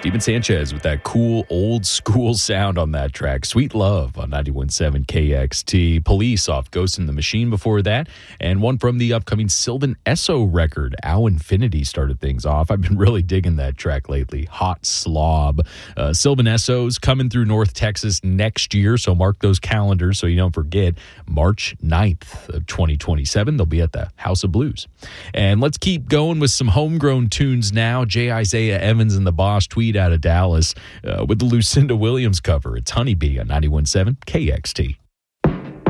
Steven Sanchez with that cool old school sound on that track. Sweet Love on 91.7 KXT. Police off Ghost in the Machine before that. And one from the upcoming Sylvan Esso record. Ow Infinity started things off. I've been really digging that track lately. Hot Slob. Sylvan Esso's coming through North Texas next year, so mark those calendars so you don't forget. March 9th of 2027, they'll be at the House of Blues. And let's keep going with some homegrown tunes now. J. Isaiah Evans and the Boss Tweed out of Dallas with the Lucinda Williams cover. It's Honeybee on 91.7 KXT.